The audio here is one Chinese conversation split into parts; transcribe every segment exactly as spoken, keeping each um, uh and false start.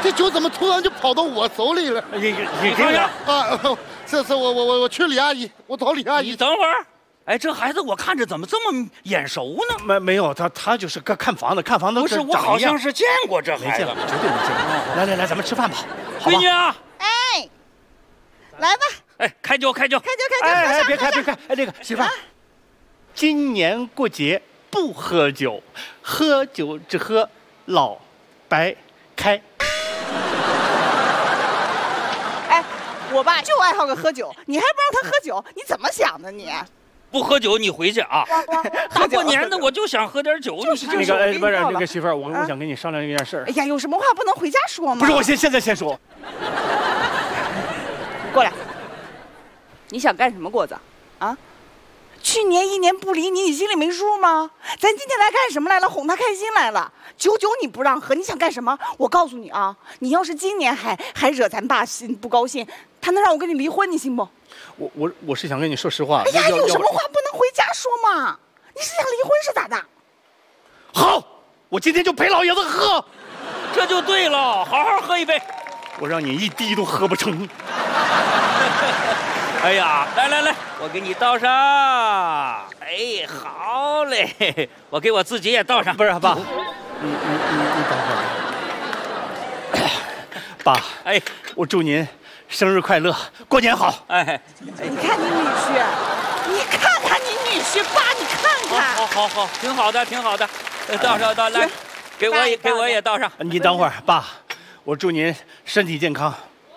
这酒怎么突然就跑到我手里了？ 你你给我啊！这是我我我我去李阿姨，我找李阿姨。 你等会儿。哎，这孩子我看着怎么这么眼熟呢？ 没没有，他他就是看看房子，看房子不是，我好像是见过这孩子， 绝对没见过。来来来，咱们吃饭吧。 闺女啊， 哎，来吧。 哎，开酒开酒开酒开酒！ 哎哎，别开别开！哎，那个媳妇儿，今年过节不喝酒，喝酒只喝老白开。 哎，我爸就爱好个喝酒，你还不让他喝酒，你怎么想的你？ 不喝酒你回去啊！大过年的我就想喝点酒。 就是那个哎，不是那个媳妇儿，我我想跟你商量一件事儿。 哎呀，有什么话不能回家说吗？ 不是，我先现在先说。 过来，你想干什么，郭子？啊？去年一年不理你，你心里没数吗？咱今天来干什么来了？哄他开心来了。酒酒你不让喝，你想干什么？我告诉你啊，你要是今年还还惹咱爸心不高兴，他能让我跟你离婚，你信不？ 我我我是想跟你说实话。 哎呀，有什么话不能回家说吗？你是想离婚是咋的？ 好，我今天就陪老爷子喝， 这就对了，好好喝一杯。 我让你一滴都喝不成。 哎呀，来来来，我给你倒上。哎，好嘞，我给我自己也倒上。 不是爸，你你你你等会儿。爸， 哎， 我祝您生日快乐，过年好。 哎， 你看你女婿，你看看你女婿，爸，你看看。 好好好，挺好的，挺好的。倒上倒来，给我也给我也倒上。 你等会儿，爸，我祝您身体健康。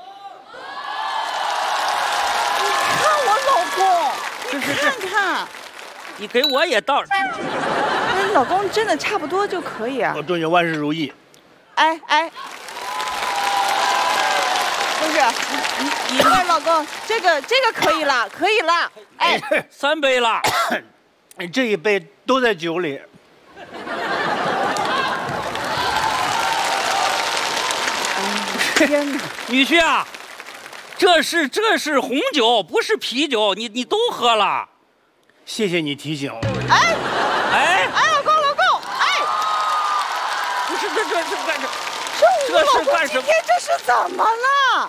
你看看， 你给我也倒上。 哎，老公真的差不多就可以啊。 我祝你万事如意。 哎哎，不是，你你老公，这个这个可以了，可以了。哎， 三杯了， 这一杯都在酒里。 天哪， 女婿啊！这是这是红酒，不是啤酒，你你都喝了。 谢谢你提醒。 哎哎哎，老公老公，哎， 不是这这是干什么？ 这这是干什么？ 今天这是怎么了？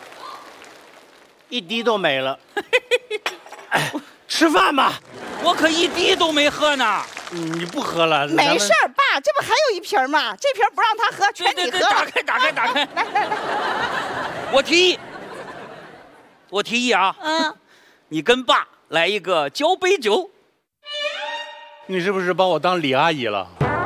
一滴都没了。哎，吃饭吧。 我可一滴都没喝呢。 你不喝了？ 没事儿，爸，这不还有一瓶吗？这瓶不让他喝，全你喝。 打开打开打开。 来来来， 我提议。我提议啊，嗯，你跟爸来一个交杯酒。 你是不是把我当李阿姨了？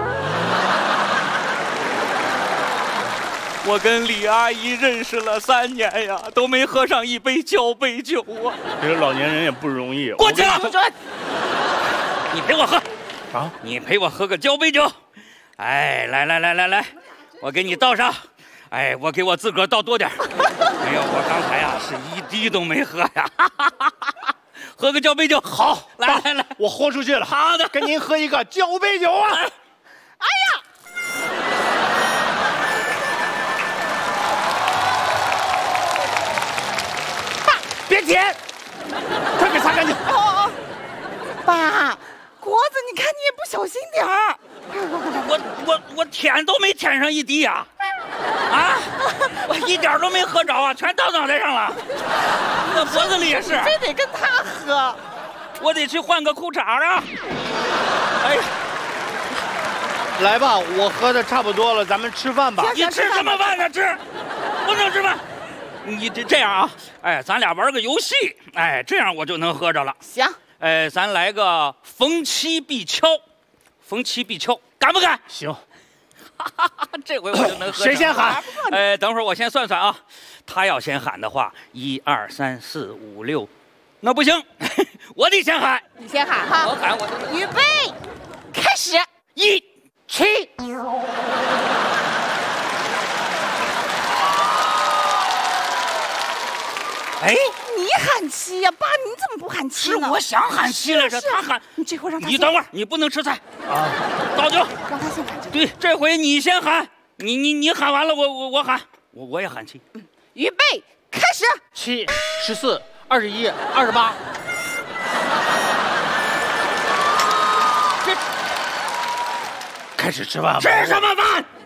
我跟李阿姨认识了三年呀，都没喝上一杯交杯酒啊。 其实老年人也不容易。 过去了，你陪我喝啊！ 你陪我喝个交杯酒。哎，来来来来来，我给你倒上。哎，我给我自个儿倒多点。哎呦，我刚才呀是一滴都没喝呀，喝个交杯酒。 好， 来来来， 我豁出去了。 好的， 跟您喝一个交杯酒啊！ 哎呀， 爸，别舔，快给擦干净。 哦哦，爸，国子，你看你也不小心点儿。 我我我舔都没舔上一滴呀、啊，啊，我一点都没喝着啊，全到脑袋上了，那脖子里也是。 非得跟他喝， 我得去换个裤衩啊！哎， 来吧，我喝的差不多了，咱们吃饭吧。 你吃什么饭呢？吃，不能吃饭。你这这样啊，哎，咱俩玩个游戏，哎，这样我就能喝着了。 行， 哎，咱来个逢七必敲。逢七必敲，敢不敢？ 行， 这回我就能喝。 谁先喊？ 哎，等会儿我先算算啊。他要先喊的话，一二三四五六，那不行，我得先喊。 你先喊哈。 我喊我就。 预备，开始。 一七。哎， 你喊七呀，爸，你怎么不喊七呢？ 是我想喊七来着，他喊。 你这回让他。 你等会儿，你不能吃菜啊！倒酒， 让他先喊。 对，这回你先喊，你你你喊完了，我我我喊，我我也喊七。 嗯，预备，开始。 七、十四、二十一、二十八。这开始吃饭吧。 吃什么饭？